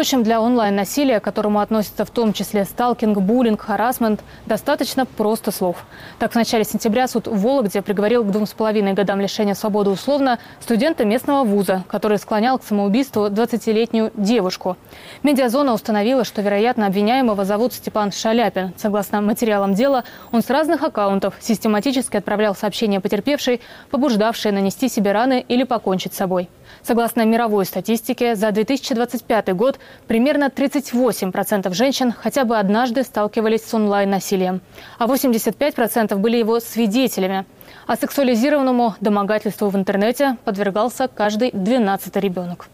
онлайн-насилия, к которому относятся в том числе сталкинг, буллинг, харассмент, достаточно просто слов. Так, в начале сентября суд в Вологде приговорил к 2,5 годам лишения свободы условно студента местного вуза, который склонял к самоубийству 20-летнюю девушку. Медиазона установила, что, вероятно, обвиняемого зовут Степан Шаляпин. Согласно материалам дела, он с разных аккаунтов систематически отправлял сообщения потерпевшей, побуждавшие нанести себе раны или покончить с собой. Согласно мировой статистике, за 2025 год примерно 38% женщин хотя бы однажды сталкивались с онлайн-насилием, а 85% были его свидетелями. А сексуализированному домогательству в интернете подвергался каждый 12-й ребенок.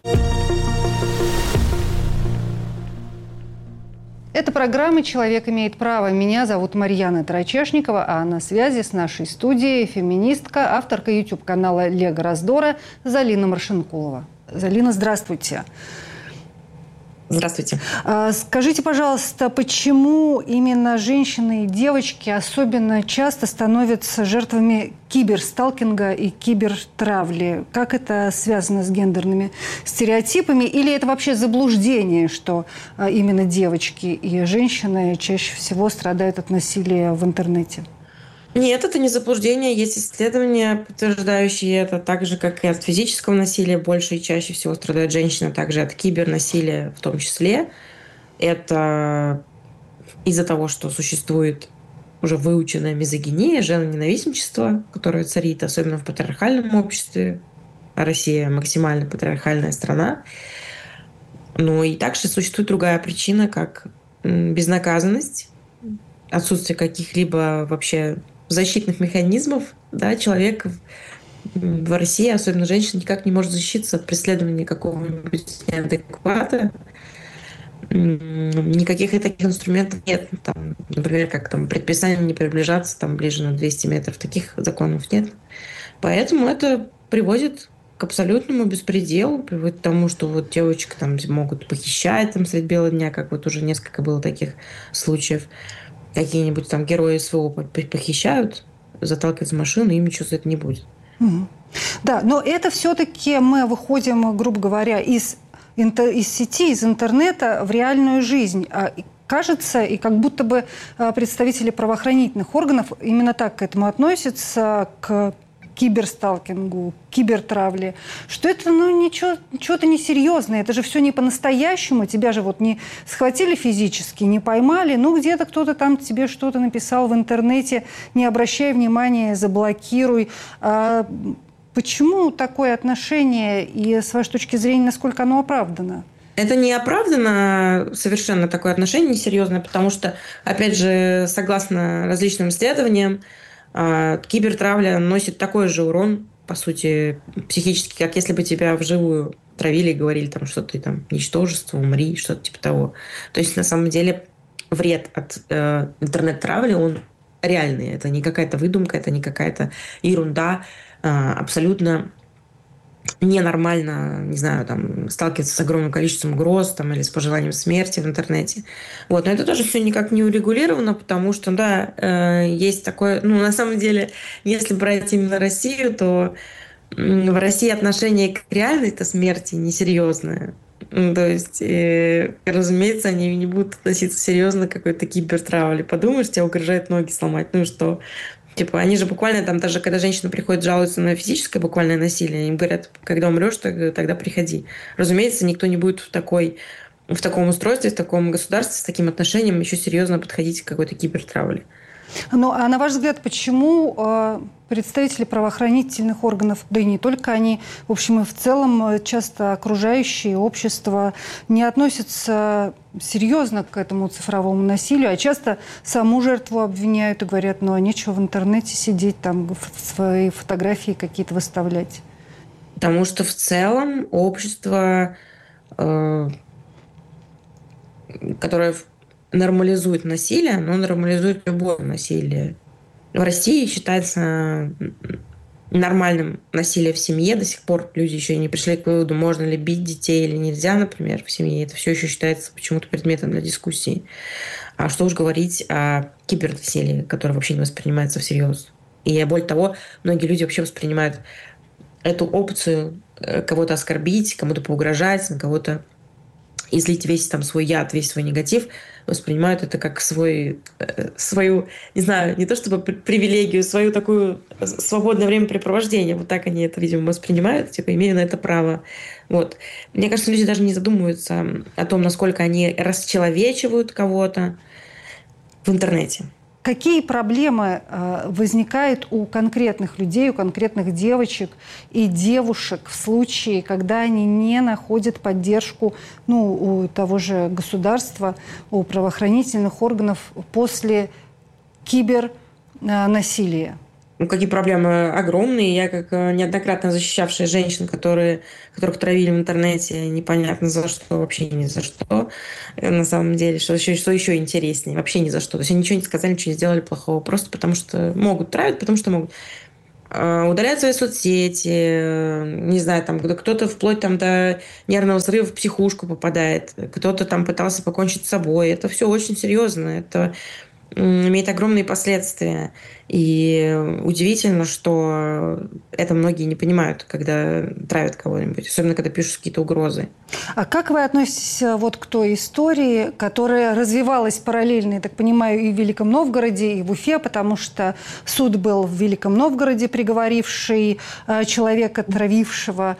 Это программа «Человек имеет право». Меня зовут Марьяна Тарачешникова, а на связи с нашей студией феминистка, авторка YouTube-канала «Лего Раздора» Залина Маршинкулова. Залина, здравствуйте. Здравствуйте. Скажите, пожалуйста, почему именно женщины и девочки особенно часто становятся жертвами киберсталкинга и кибертравли? Как это связано с гендерными стереотипами? Или это вообще заблуждение, что именно девочки и женщины чаще всего страдают от насилия в интернете? Нет, это не заблуждение. Есть исследования, подтверждающие это. Так же, как и от физического насилия, больше и чаще всего страдают женщины, также от кибернасилия в том числе. Это из-за того, что существует уже выученная мизогиния, женоненавистничество, которое царит, особенно в патриархальном обществе. А Россия максимально патриархальная страна. Но и также существует другая причина, как безнаказанность, отсутствие каких-либо вообще защитных механизмов. Да, человек в России, особенно женщина, никак не может защититься от преследования какого-нибудь неадеквата. Никаких таких инструментов нет. Там, например, как там предписание не приближаться там, ближе на 200 метров. Таких законов нет. Поэтому это приводит к абсолютному беспределу, приводит к тому, что вот девочек там могут похищать там, средь бела дня, как вот уже несколько было таких случаев. Какие-нибудь там герои СВО похищают, заталкивают в машину, им ничего за это не будет. Да, но это все-таки мы выходим, грубо говоря, из сети, из интернета в реальную жизнь. Кажется, и как будто бы представители правоохранительных органов именно так к этому относятся, к киберсталкингу, кибертравле, что это, чего-то несерьезное, это же все не по-настоящему, тебя же вот не схватили физически, не поймали, где-то кто-то там тебе что-то написал в интернете, не обращай внимания, заблокируй. Почему такое отношение и, с вашей точки зрения, насколько оно оправдано? Это не оправдано совершенно такое отношение несерьезное, потому что, опять же, согласно различным исследованиям, кибертравля наносит такой же урон, по сути, психически, как если бы тебя вживую травили и говорили, там, что ты там ничтожество, умри, что-то типа того. То есть, на самом деле, вред от интернет-травли, он реальный. Это не какая-то выдумка, это не какая-то ерунда. Абсолютно ненормально, не знаю, там, сталкиваться с огромным количеством угроз там, или с пожеланием смерти в интернете. Вот. Но это тоже все никак не урегулировано, потому что, да, есть такое... на самом деле, если брать именно Россию, то в России отношение к реальной-то смерти несерьезное. То есть, разумеется, они не будут относиться серьезно к какой-то кибертравле. Подумаешь, тебя угрожают ноги сломать, ну и что? Типа, они же буквально там, даже когда женщина приходит жалуется на физическое буквальное насилие, им говорят, когда умрешь, тогда приходи. Разумеется, никто не будет в таком устройстве, в таком государстве, с таким отношением еще серьезно подходить к какой-то кибертравле. А на ваш взгляд, почему представители правоохранительных органов, да и не только они, в общем, и в целом часто окружающее общество не относятся серьезно к этому цифровому насилию, а часто саму жертву обвиняют и говорят, нечего в интернете сидеть, там свои фотографии какие-то выставлять? Потому что в целом общество, которое нормализует насилие, оно нормализует любое насилие. В России считается нормальным насилие в семье. До сих пор люди еще не пришли к выводу, можно ли бить детей или нельзя, например, в семье. Это все еще считается почему-то предметом для дискуссии. А что уж говорить о кибернасилии, которое вообще не воспринимается всерьез. И более того, многие люди вообще воспринимают эту опцию кого-то оскорбить, кому-то поугрожать, на кого-то излить весь там свой яд, весь свой негатив, воспринимают это как свою, не знаю, не то чтобы привилегию, свою такую свободное времяпрепровождение. Вот так они это, видимо, воспринимают, типа, имею на это право. Вот. Мне кажется, люди даже не задумываются о том, насколько они расчеловечивают кого-то в интернете. Какие проблемы возникают у конкретных людей, у конкретных девочек и девушек в случае, когда они не находят поддержку у того же государства, у правоохранительных органов после кибернасилия? Какие проблемы огромные. Я, как неоднократно защищавшая женщин, которых травили в интернете, непонятно за что, вообще ни за что. На самом деле, что еще интереснее, вообще ни за что. То есть они ничего не сказали, ничего не сделали плохого. Просто потому что могут травить, потому что могут. Удаляют свои соцсети, не знаю, там кто-то вплоть там до нервного срыва в психушку попадает, кто-то там пытался покончить с собой. Это все очень серьезно. Это имеет огромные последствия. И удивительно, что это многие не понимают, когда травят кого-нибудь, особенно когда пишут какие-то угрозы. А как вы относитесь вот к той истории, которая развивалась параллельно, я так понимаю, и в Великом Новгороде, и в Уфе, потому что суд был в Великом Новгороде, приговоривший человека, травившего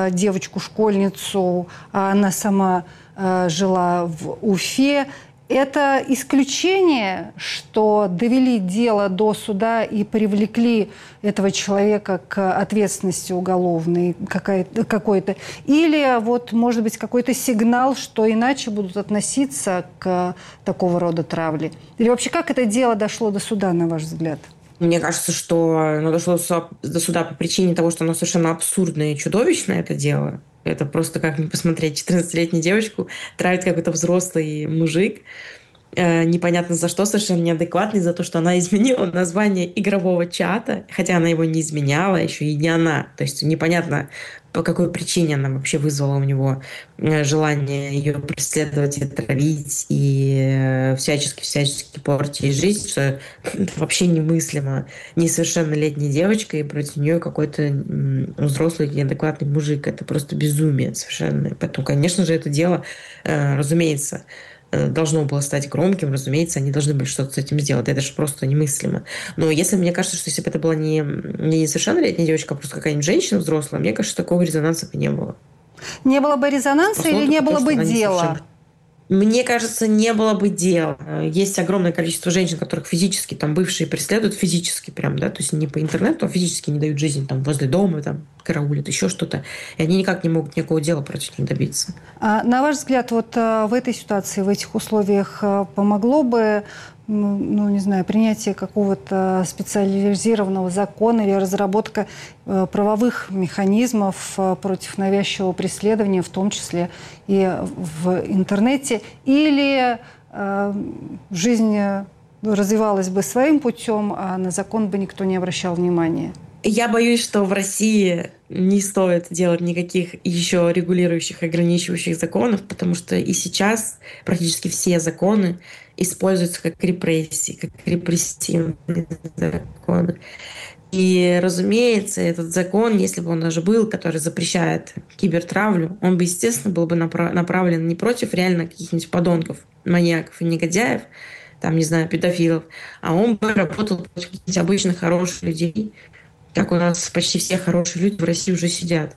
девочку-школьницу, а она сама жила в Уфе. Это исключение, что довели дело до суда и привлекли этого человека к ответственности уголовной какой-то? Или вот, может быть, какой-то сигнал, что иначе будут относиться к такого рода травле? Или вообще как это дело дошло до суда, на ваш взгляд? Мне кажется, что оно дошло до суда по причине того, что оно совершенно абсурдное и чудовищное, это дело. Это просто как не посмотреть. 14-летнюю девочку травит какой-то взрослый мужик. Непонятно за что, совершенно неадекватный, за то, что она изменила название игрового чата, хотя она его не изменяла, еще и не она. То есть непонятно, по какой причине она вообще вызвала у него желание ее преследовать и травить, и всячески портить жизнь, что это вообще немыслимо. Несовершеннолетняя девочка, и против нее какой-то взрослый неадекватный мужик. Это просто безумие совершенно. Поэтому, конечно же, это дело, разумеется, должно было стать громким, разумеется, они должны были что-то с этим сделать. Это же просто немыслимо. Но если мне кажется, что если бы это была не несовершеннолетняя девочка, а просто какая-нибудь женщина взрослая, мне кажется, такого резонанса бы не было. Не было бы резонанса или не было бы дела? Мне кажется, не было бы дела. Есть огромное количество женщин, которых физически, там, бывшие преследуют физически прям, да, то есть не по интернету, а физически не дают жизнь, там, возле дома, там, караулят, еще что-то. И они никак не могут никакого дела против них добиться. А на ваш взгляд, вот в этой ситуации, в этих условиях помогло бы, не знаю, принятие какого-то специализированного закона или разработка правовых механизмов против навязчивого преследования, в том числе и в интернете, или жизнь развивалась бы своим путем, а на закон бы никто не обращал внимания? Я боюсь, что в России не стоит делать никаких еще регулирующих, ограничивающих законов, потому что и сейчас практически все законы используются как репрессии, как репрессивные законы. И, разумеется, этот закон, если бы он даже был, который запрещает кибертравлю, он бы, естественно, был бы направлен не против реально каких-нибудь подонков, маньяков и негодяев, там, не знаю, педофилов, а он бы работал против каких-нибудь обычных хороших людей, как у нас почти все хорошие люди в России уже сидят.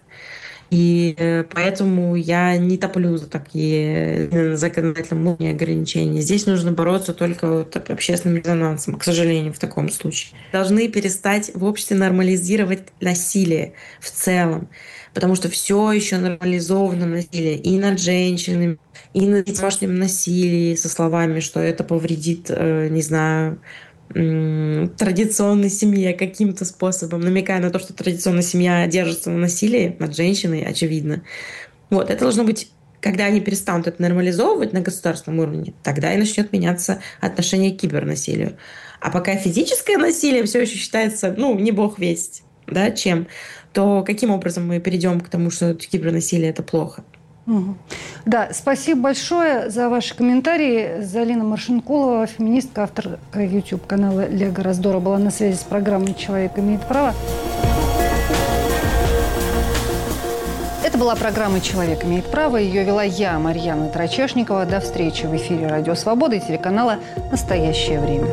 И поэтому я не топлю за такие законодательные ограничения. Здесь нужно бороться только общественным резонансом, к сожалению, в таком случае. Должны перестать в обществе нормализировать насилие в целом, потому что все еще нормализовано насилие и над женщинами, и над домашним насилием, со словами, что это повредит, не знаю, традиционной семье каким-то способом, намекая на то, что традиционная семья держится на насилии над женщиной, очевидно. Вот, это должно быть, когда они перестанут это нормализовывать на государственном уровне, тогда и начнет меняться отношение к кибернасилию. А пока физическое насилие все еще считается, не бог весть, да, чем, то каким образом мы перейдем к тому, что кибернасилие – это плохо? Угу. Да, спасибо большое за ваши комментарии. Залина Маршинкулова, феминистка, автор YouTube-канала Лего Раздора, была на связи с программой «Человек имеет право». Это была программа «Человек имеет право». Ее вела я, Марьяна Трачешникова. До встречи в эфире «Радио Свобода» и телеканала «Настоящее время».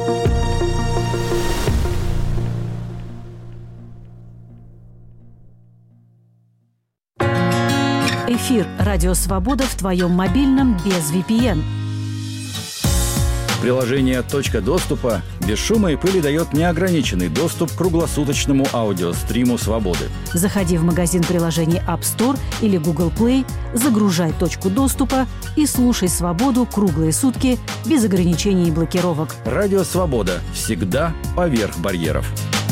Эфир «Радио Свобода» в твоем мобильном без VPN. Приложение «Точка доступа» без шума и пыли дает неограниченный доступ к круглосуточному аудиостриму «Свободы». Заходи в магазин приложений App Store или Google Play, загружай «Точку доступа» и слушай «Свободу» круглые сутки без ограничений и блокировок. Радио «Свобода» всегда поверх барьеров.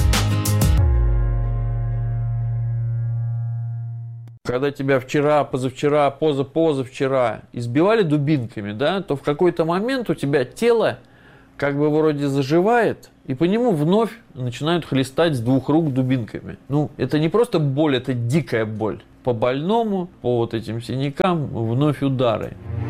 Когда тебя вчера, позавчера, позавчера избивали дубинками, да, то в какой-то момент у тебя тело как бы вроде заживает, и по нему вновь начинают хлестать с двух рук дубинками. Ну, это не просто боль, это дикая боль. По больному, по вот этим синякам вновь удары.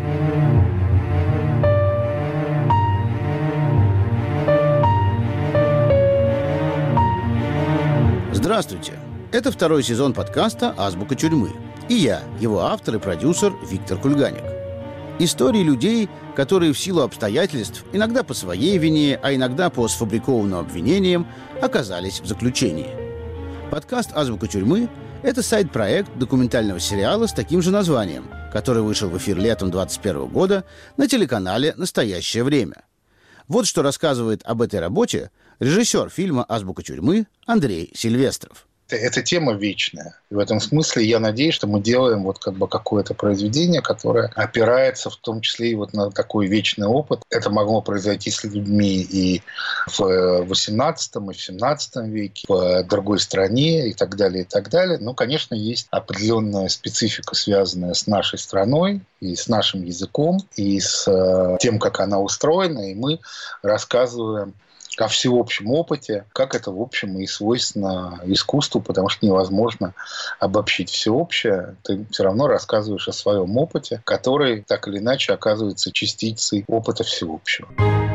Здравствуйте! Это второй сезон подкаста «Азбука тюрьмы». И я, его автор и продюсер Виктор Кульганик. Истории людей, которые в силу обстоятельств, иногда по своей вине, а иногда по сфабрикованным обвинениям, оказались в заключении. Подкаст «Азбука тюрьмы» — это сайт-проект документального сериала с таким же названием, который вышел в эфир летом 2021 года на телеканале «Настоящее время». Вот что рассказывает об этой работе режиссер фильма «Азбука тюрьмы» Андрей Сильвестров. Эта тема вечная. И в этом смысле я надеюсь, что мы делаем вот как бы какое-то произведение, которое опирается в том числе и вот на такой вечный опыт. Это могло произойти с людьми и в XVIII, и в XVII веке, в другой стране и так далее, и так далее. Но, конечно, есть определенная специфика, связанная с нашей страной и с нашим языком, и с тем, как она устроена. И мы рассказываем о всеобщем опыте, как это, в общем, и свойственно искусству, потому что невозможно обобщить всеобщее. Ты все равно рассказываешь о своем опыте, который так или иначе оказывается частицей опыта всеобщего.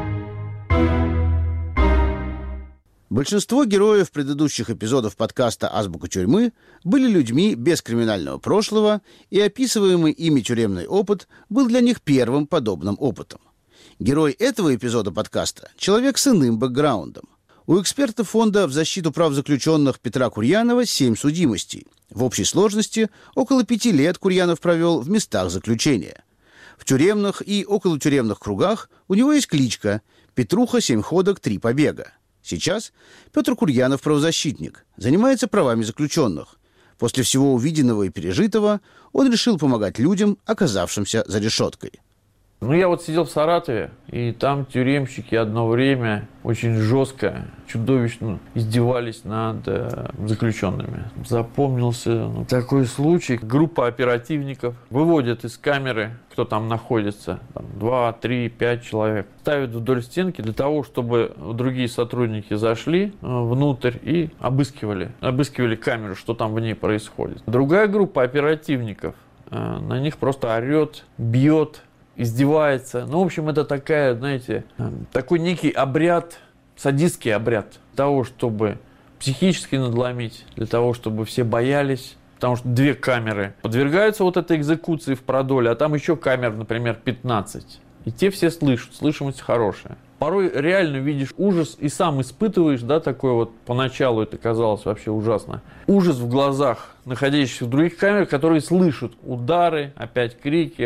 Большинство героев предыдущих эпизодов подкаста «Азбука тюрьмы» были людьми без криминального прошлого, и описываемый ими тюремный опыт был для них первым подобным опытом. Герой этого эпизода подкаста – человек с иным бэкграундом. У эксперта фонда в защиту прав заключенных Петра Курьянова 7 судимостей. В общей сложности около 5 лет Курьянов провел в местах заключения. В тюремных и околотюремных кругах у него есть кличка «Петруха 7 ходок 3 побега». Сейчас Петр Курьянов правозащитник, занимается правами заключенных. После всего увиденного и пережитого он решил помогать людям, оказавшимся за решеткой. Ну, я вот сидел в Саратове, и там тюремщики одно время очень жестко, чудовищно издевались над заключенными. Запомнился такой случай. Группа оперативников выводят из камеры, кто там находится, 2, 3, 5 человек, ставят вдоль стенки для того, чтобы другие сотрудники зашли внутрь и обыскивали камеру, что там в ней происходит. Другая группа оперативников на них просто орет, бьет, издевается. Ну, в общем, это такая, знаете, такой некий обряд, садистский обряд того, чтобы психически надломить, для того, чтобы все боялись. Потому что 2 камеры подвергаются вот этой экзекуции в продоле, а там еще камер, например, 15. И те все слышат, слышимость хорошая. Порой реально видишь ужас и сам испытываешь, да, такой вот, поначалу это казалось вообще ужасно. Ужас в глазах находящихся в других камерах, которые слышат удары, опять крики,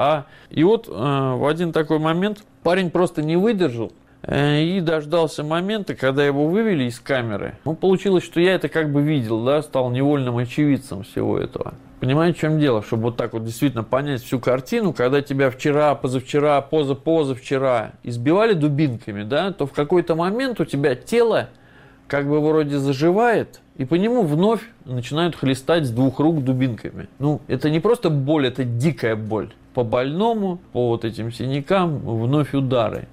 И вот в один такой момент парень просто не выдержал и дождался момента, когда его вывели из камеры. Ну, получилось, что я это как бы видел, да, стал невольным очевидцем всего этого. Понимаете, в чем дело? Чтобы вот так вот действительно понять всю картину, когда тебя вчера, позавчера, позавчера избивали дубинками, да, то в какой-то момент у тебя тело как бы вроде заживает, и по нему вновь начинают хлестать с двух рук дубинками. Ну, это не просто боль, это дикая боль. По больному, по вот этим синякам вновь удары.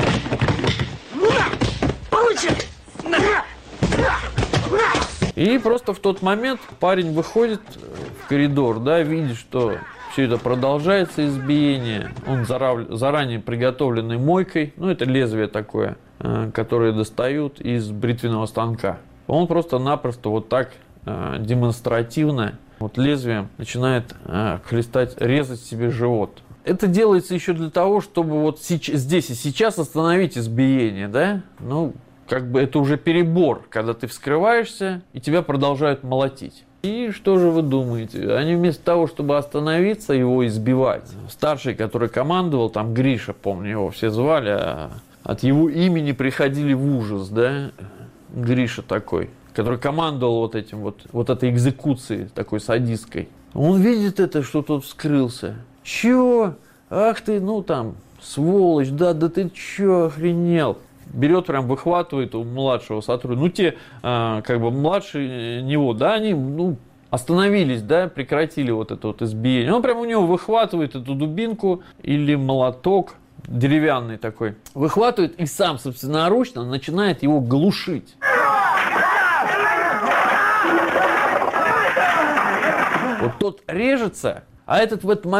И просто в тот момент парень выходит в коридор, да, видит, что все это продолжается, избиение. Он заранее приготовленной мойкой, ну, это лезвие такое, которое достают из бритвенного станка. Он просто-напросто вот так демонстративно вот лезвием начинает хлестать, резать себе живот. Это делается еще для того, чтобы вот здесь и сейчас остановить избиение, да? Ну, как бы это уже перебор, когда ты вскрываешься, и тебя продолжают молотить. И что же вы думаете? Они вместо того, чтобы остановиться, его избивать. Старший, который командовал, там Гриша, помню, его все звали, от его имени приходили в ужас, да? Гриша такой, который командовал вот этим вот этой экзекуцией, такой садистской. Он видит это, что тот вскрылся. Чё? Ах ты, ну там, сволочь, да ты чё, охренел? Берет, прям выхватывает у младшего сотрудника. Ну, те, как бы, младше него, да, они, ну, остановились, да, прекратили вот это вот избиение. Он прям у него выхватывает эту дубинку или молоток, деревянный такой, выхватывает и сам собственноручно начинает его глушить. Вот тот режется, а этот в этот момент